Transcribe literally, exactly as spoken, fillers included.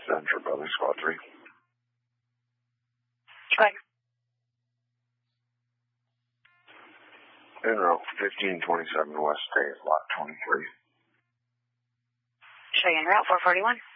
Center, Brother Squad three. Go ahead. En route fifteen twenty-seven West State, lot twenty-three. Show you en route four forty-one.